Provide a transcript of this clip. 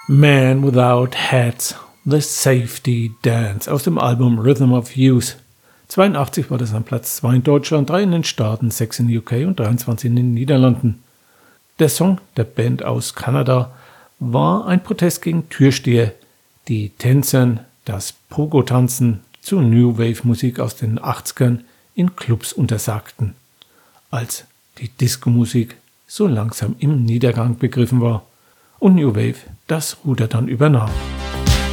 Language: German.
Man Without Hats, The Safety Dance aus dem Album Rhythm of Youth. 82 war das an Platz 2 in Deutschland, 3 in den Staaten, 6 in UK und 23 in den Niederlanden. Der Song der Band aus Kanada war ein Protest gegen Türsteher, die Tänzern das Pogo-Tanzen zu New Wave-Musik aus den 80ern in Clubs untersagten. Als die Disco-Musik so langsam im Niedergang begriffen war und New Wave das Ruder dann übernahm.